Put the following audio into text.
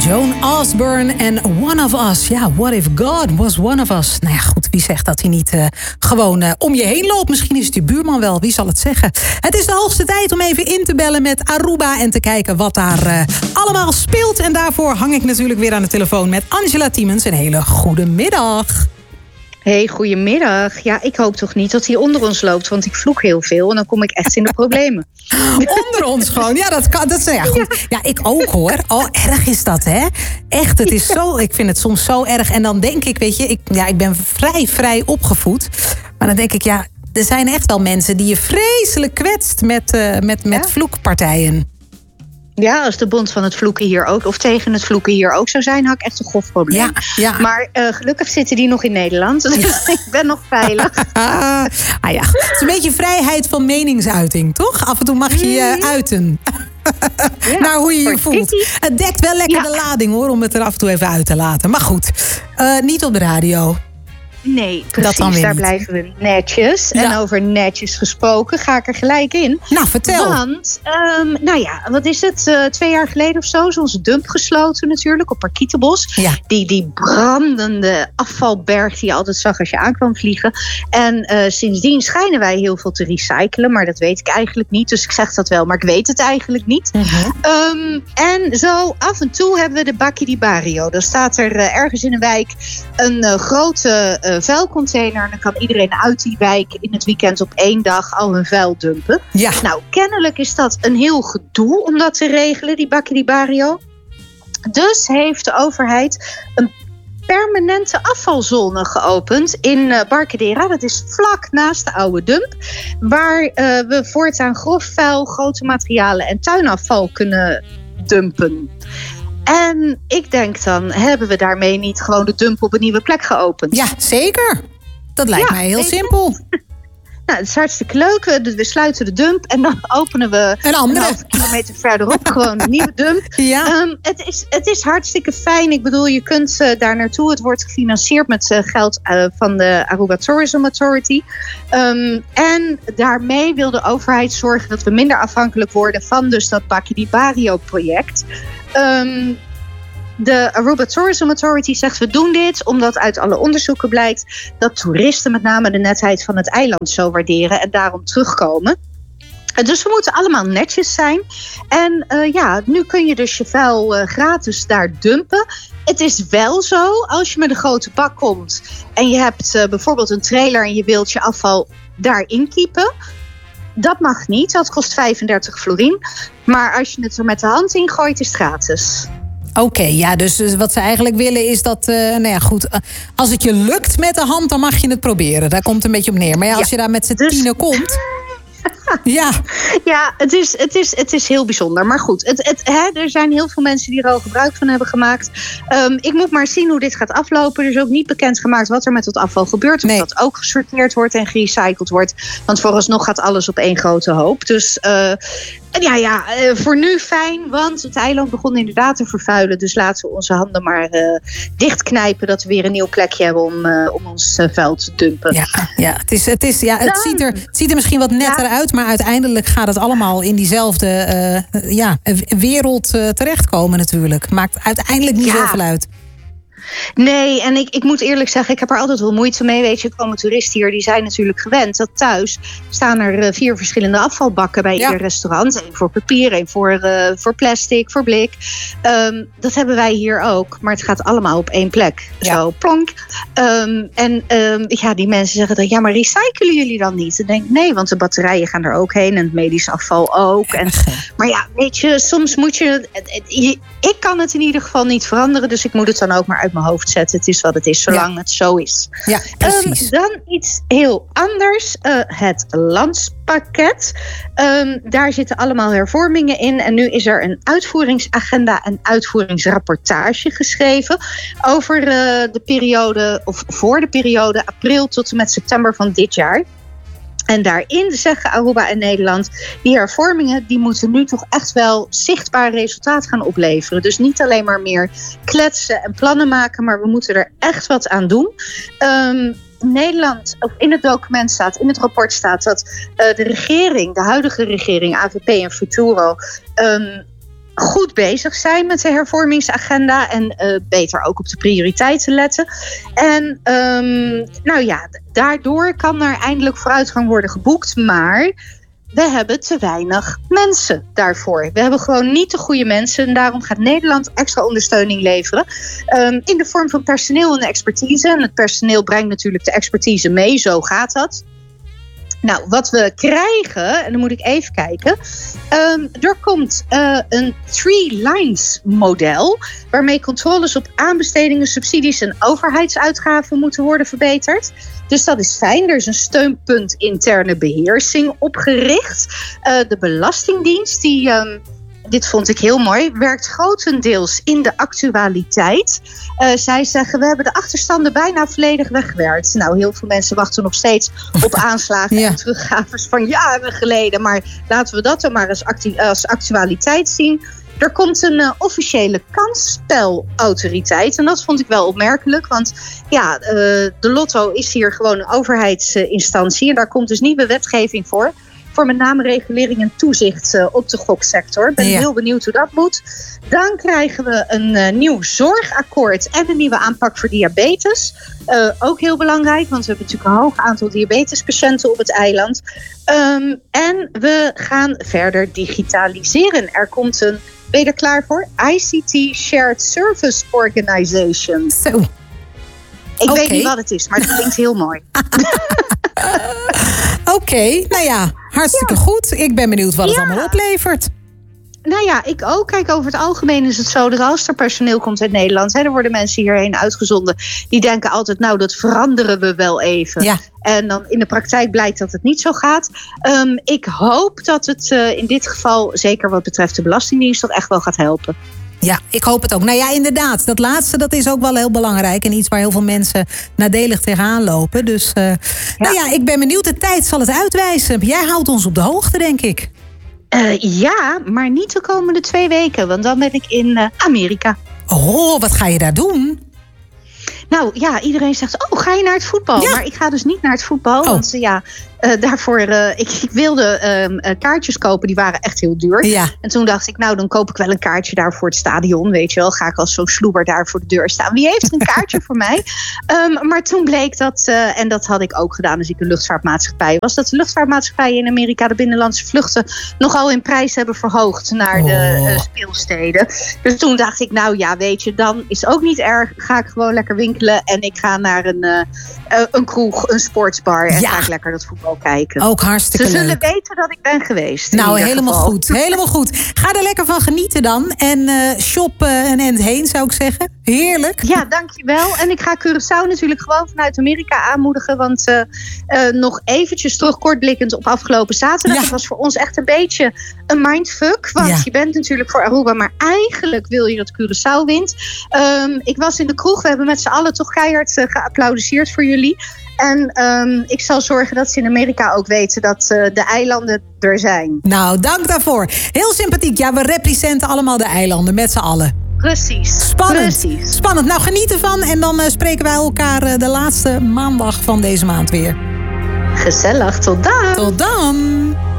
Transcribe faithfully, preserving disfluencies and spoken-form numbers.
Joan Osborne en One of Us. Ja, what if God was one of us? Nou ja, goed, wie zegt dat hij niet uh, gewoon uh, om je heen loopt? Misschien is het je buurman wel, wie zal het zeggen? Het is de hoogste tijd om even in te bellen met Aruba en te kijken wat daar uh, allemaal speelt. En daarvoor hang ik natuurlijk weer aan de telefoon met Angela Tiemens. Een hele goede middag. Hey, goedemiddag. Ja, ik hoop toch niet dat hij onder ons loopt, want ik vloek heel veel en dan kom ik echt in de problemen. Onder ons gewoon? Ja, dat kan. Dat is, ja, goed. Ja, ik ook hoor. Oh, erg is dat, hè? Echt, het is zo, ik vind het soms zo erg. En dan denk ik, weet je, ik, ja, ik ben vrij, vrij opgevoed. Maar dan denk ik, ja, er zijn echt wel mensen die je vreselijk kwetst met, uh, met, met ja? vloekpartijen. Ja, als de bond van het vloeken hier ook, of tegen het vloeken hier ook zou zijn, had ik echt een grof probleem. Ja, ja. Maar uh, gelukkig zitten die nog in Nederland, dus ja. ik ben nog veilig. ah ja, het is een beetje vrijheid van meningsuiting, toch? Af en toe mag je je uh, uiten. Ja, naar hoe je je voelt. Het dekt wel lekker ja. de lading, hoor, om het er af en toe even uit te laten. Maar goed, uh, niet op de radio. Nee, precies, daar niet. Blijven we netjes. Ja. En over netjes gesproken ga ik er gelijk in. Nou, vertel. Want, um, nou ja, wat is het? Uh, twee jaar geleden of zo is onze dump gesloten natuurlijk op Parkietenbos. Ja. Die, die brandende afvalberg die je altijd zag als je aankwam vliegen. En uh, sindsdien schijnen wij heel veel te recyclen. Maar dat weet ik eigenlijk niet. Dus ik zeg dat wel, maar ik weet het eigenlijk niet. Uh-huh. Um, en zo af en toe hebben we de Bakkie di Barrio. Dan staat er uh, ergens in een wijk een uh, grote... Uh, vuilcontainer. En dan kan iedereen uit die wijk in het weekend op één dag al hun vuil dumpen. Ja. Nou, kennelijk is dat een heel gedoe om dat te regelen, die Bakkie di Barrio. Dus heeft de overheid een permanente afvalzone geopend in uh, Barcadera. Dat is vlak naast de oude dump. Waar uh, we voortaan grof vuil, grote materialen en tuinafval kunnen dumpen. En ik denk dan, hebben we daarmee niet gewoon de dump op een nieuwe plek geopend? Ja, zeker. Dat lijkt ja, mij heel simpel. Nou, het is hartstikke leuk. We sluiten de dump en dan openen we een andere een kilometer verderop gewoon een nieuwe dump. Ja. Um, het, is, het is hartstikke fijn. Ik bedoel, je kunt uh, daar naartoe. Het wordt gefinancierd met uh, geld uh, van de Aruba Tourism Authority. Um, en daarmee wil de overheid zorgen dat we minder afhankelijk worden van dus dat Bakkie di Barrio project. Um, de Aruba Tourism Authority zegt we doen dit omdat uit alle onderzoeken blijkt dat toeristen met name de netheid van het eiland zo waarderen en daarom terugkomen. Dus we moeten allemaal netjes zijn. En uh, ja, nu kun je dus je vuil uh, gratis daar dumpen. Het is wel zo, als je met een grote bak komt en je hebt uh, bijvoorbeeld een trailer en je wilt je afval daarin kiepen. Dat mag niet, dat kost vijfendertig florien. Maar als je het er met de hand in gooit, is het gratis. Oké, okay, ja, dus wat ze eigenlijk willen is dat, uh, nou ja, goed, uh, als het je lukt met de hand, dan mag je het proberen. Daar komt het een beetje op neer. Maar ja, als ja, je daar met z'n dus... tienen komt... Ja, ja het, is, het, is, het is heel bijzonder. Maar goed, het, het, hè, er zijn heel veel mensen die er al gebruik van hebben gemaakt. Um, ik moet maar zien hoe dit gaat aflopen. Er is ook niet bekendgemaakt wat er met het afval gebeurt. Of nee. dat ook gesorteerd wordt en gerecycled wordt. Want vooralsnog gaat alles op één grote hoop. Dus uh, ja, ja, uh, voor nu fijn. Want het eiland begon inderdaad te vervuilen. Dus laten we onze handen maar uh, dichtknijpen. Dat we weer een nieuw plekje hebben om, uh, om ons uh, vuil te dumpen. Ja, ja, het, is, het, is, ja het, Dan, ziet er, het ziet er misschien wat netter ja. uit. Maar uiteindelijk gaat het allemaal in diezelfde uh, ja, wereld uh, terechtkomen natuurlijk. Maakt uiteindelijk niet ja. zoveel uit. Nee, en ik, ik moet eerlijk zeggen, ik heb er altijd wel moeite mee. Weet je, er komen toeristen hier, die zijn natuurlijk gewend dat thuis staan er uh, vier verschillende afvalbakken bij ja. ieder restaurant. Eén voor papier, één voor, uh, voor plastic, voor blik. Um, dat hebben wij hier ook, maar het gaat allemaal op één plek. Ja. Zo, plonk. Um, en um, ja, die mensen zeggen dan, ja, maar recyclen jullie dan niet? Dan denk ik, nee, want de batterijen gaan er ook heen en het medisch afval ook. En, maar ja, weet je, soms moet je, ik kan het in ieder geval niet veranderen, dus ik moet het dan ook maar uit mijn hoofd zetten. Het is wat het is, zolang ja. het zo is. Ja, precies. Um, dan iets heel anders. Uh, het landspakket. Um, daar zitten allemaal hervormingen in. En nu is er een uitvoeringsagenda en uitvoeringsrapportage geschreven over uh, de periode, of voor de periode april tot en met september van dit jaar. En daarin zeggen Aruba en Nederland, die hervormingen die moeten nu toch echt wel zichtbaar resultaat gaan opleveren. Dus niet alleen maar meer kletsen en plannen maken, maar we moeten er echt wat aan doen. Um, Nederland, of in het document staat, in het rapport staat dat uh, de regering, de huidige regering, A V P en Futuro, um, goed bezig zijn met de hervormingsagenda en uh, beter ook op de prioriteiten letten. En um, nou ja, daardoor kan er eindelijk vooruitgang worden geboekt, maar we hebben te weinig mensen daarvoor. We hebben gewoon niet de goede mensen en daarom gaat Nederland extra ondersteuning leveren um, in de vorm van personeel en expertise. En het personeel brengt natuurlijk de expertise mee, zo gaat dat. Nou, wat we krijgen, en dan moet ik even kijken. Um, er komt uh, een three lines model, waarmee controles op aanbestedingen, subsidies en overheidsuitgaven moeten worden verbeterd. Dus dat is fijn. Er is een steunpunt interne beheersing opgericht. Uh, de Belastingdienst, die, um, dit vond ik heel mooi, werkt grotendeels in de actualiteit. Uh, zij zeggen, we hebben de achterstanden bijna volledig weggewerkt. Nou, heel veel mensen wachten nog steeds op aanslagen ja. en teruggaves van jaren geleden. Maar laten we dat dan maar als, actu- als actualiteit zien. Er komt een uh, officiële kansspelautoriteit. En dat vond ik wel opmerkelijk. Want ja, uh, de Lotto is hier gewoon een overheidsinstantie. En daar komt dus nieuwe wetgeving voor. Voor met name regulering en toezicht uh, op de goksector. Ik ben ja. heel benieuwd hoe dat moet. Dan krijgen we een uh, nieuw zorgakkoord en een nieuwe aanpak voor diabetes. Uh, ook heel belangrijk, want we hebben natuurlijk een hoog aantal diabetespatiënten op het eiland. Um, en we gaan verder digitaliseren. Er komt een, ben je er klaar voor? I C T Shared Service Organization. Zo. Ik okay. weet niet wat het is, maar het klinkt heel mooi. Oké, okay, nou ja, hartstikke ja. goed. Ik ben benieuwd wat het ja. allemaal oplevert. Nou ja, ik ook. Kijk, over het algemeen is het zo dat als er personeel komt uit Nederland, hè, er worden mensen hierheen uitgezonden, die denken altijd, nou, dat veranderen we wel even. Ja. En dan in de praktijk blijkt dat het niet zo gaat. Um, ik hoop dat het uh, in dit geval, zeker wat betreft de Belastingdienst, toch echt wel gaat helpen. Ja, ik hoop het ook. Nou ja, inderdaad. Dat laatste, dat is ook wel heel belangrijk. En iets waar heel veel mensen nadelig tegenaan lopen. Dus, uh, ja. nou ja, ik ben benieuwd. De tijd zal het uitwijzen. Jij houdt ons op de hoogte, denk ik. Uh, ja, maar niet de komende twee weken. Want dan ben ik in uh, Amerika. Oh, wat ga je daar doen? Nou ja, iedereen zegt, oh, ga je naar het voetbal? Ja. Maar ik ga dus niet naar het voetbal. Oh. Want uh, ja, uh, daarvoor, uh, ik, ik wilde uh, uh, kaartjes kopen, die waren echt heel duur. Ja. En toen dacht ik, nou, dan koop ik wel een kaartje daar voor het stadion. Weet je wel, ga ik als zo'n sloeber daar voor de deur staan. Wie heeft een kaartje voor mij? Um, maar toen bleek dat, uh, en dat had ik ook gedaan als ik een luchtvaartmaatschappij was, dat de luchtvaartmaatschappijen in Amerika de binnenlandse vluchten nogal in prijs hebben verhoogd naar de uh, speelsteden. Dus toen dacht ik, nou ja, weet je, dan is het ook niet erg. Ga ik gewoon lekker winkelen en ik ga naar een, uh, uh, een kroeg, een sportsbar en ja. ga ik lekker dat voetbal kijken. Ook hartstikke leuk. Ze zullen leuk. weten dat ik ben geweest. Nou, helemaal geval. goed. Helemaal goed. Ga er lekker van genieten dan. En uh, shop uh, een end heen, zou ik zeggen. Heerlijk. Ja, dankjewel. En ik ga Curaçao natuurlijk gewoon vanuit Amerika aanmoedigen. Want uh, uh, nog eventjes terug kortblikkend op afgelopen zaterdag. Ja. Het was voor ons echt een beetje een mindfuck. Want ja. je bent natuurlijk voor Aruba, maar eigenlijk wil je dat Curaçao wint. Um, ik was in de kroeg. We hebben met z'n allen toch keihard uh, geapplaudiseerd voor jullie. En um, ik zal zorgen dat ze in Amerika ook weten dat uh, de eilanden er zijn. Nou, dank daarvoor. Heel sympathiek. Ja, we representen allemaal de eilanden met z'n allen. Precies. Spannend. Precies. Spannend. Nou, geniet ervan. En dan uh, spreken wij elkaar uh, de laatste maandag van deze maand weer. Gezellig. Tot dan. Tot dan.